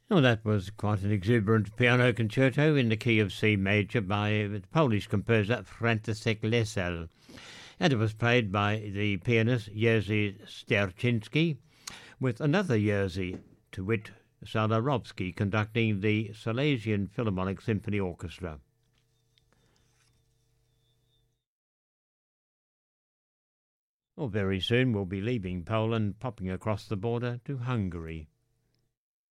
Well, that was quite an exuberant piano concerto in the key of C major by the Polish composer Franciszek Lesel, and it was played by the pianist Jerzy Sterczynski, with another Jerzy, to wit Salarowski, conducting the Silesian Philharmonic Symphony Orchestra. Well, very soon we'll be leaving Poland, popping across the border to Hungary.